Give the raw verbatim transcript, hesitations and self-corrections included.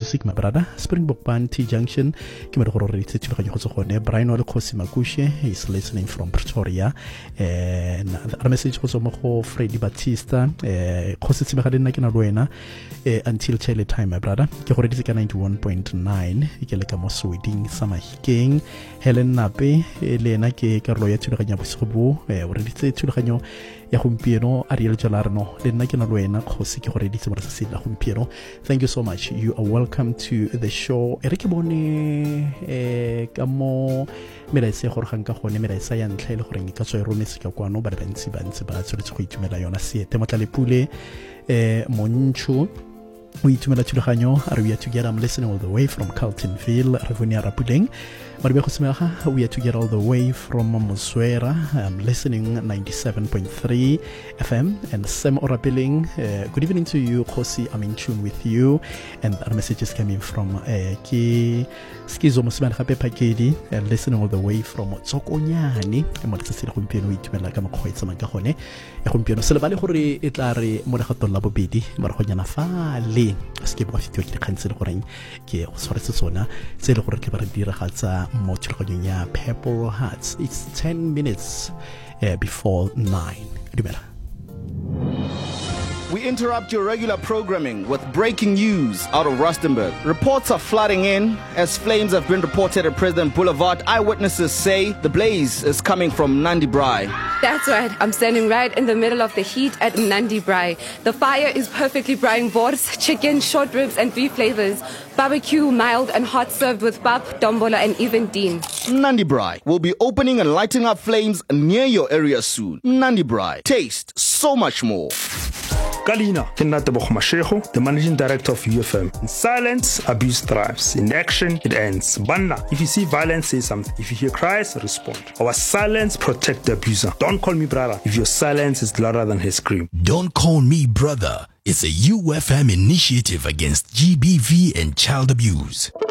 music, my brother. Springbok Band T Junction. Brian Olukosi Makushe is listening from Pretoria. And our message was from Freddy Batista. Until Chile time, my brother. ninety-one point nine. Sweden Sama Hiking. Helen Nape. Elena Ke Carloya Tulakanya Busobo. Already said Tulakanyo. Yahumpiero, Ariel Jalarno, the Nakinaruena, Kosiki already Silla Humpiero. Thank you so much. You are welcome to the show. Erikebone, Gamo, Mirese, Horhanka, Miresa, and Clay Horinka, so Ronesika, Guano, but Bensi Bansiba, so it's quick to Melayona, see, Tematale Pule, Monchu. We to Melachurhanyo, are we together? I'm listening all the way from Carltonville, Ravunia Rapuding. We are together all the way from Moswera. I'm listening ninety-seven point three F M. And Sam Orapiling, uh, good evening to you, Kosi. I'm in tune with you. And our messages coming from Ki Skizo Musman Hape Pakedi, and listening all the way from Tsokonyani. I'm going to say, I'm going to make a quite some Gahone. I'm going to celebrate Itlari Morahato Labobidi, Marhonyana Fali. Skip what you can consider. Ki Soresona, Zero Kibara Hatsa. Mochronya Purple Hearts. It's ten minutes uh, before nine. Remember. We interrupt your regular programming with breaking news out of Rustenburg. Reports are flooding in as flames have been reported at President Boulevard. Eyewitnesses say the blaze is coming from Nandi Braai. That's right. I'm standing right in the middle of the heat at Nandi Braai. The fire is perfectly braaiing boards, chicken, short ribs, and beef flavors. Barbecue, mild and hot, served with pap, dombola, and even dean. Nandi Braai will be opening and lighting up flames near your area soon. Nandi Braai. Taste so much more. Kalina, Kenatabo Mashego, the managing director of U F M. In silence, abuse thrives. In action, it ends. Banna, if you see violence, say something. If you hear cries, respond. Our silence protect the abuser. Don't call me brother if your silence is louder than his scream. Don't call me brother. It's a U F M initiative against G B V and child abuse.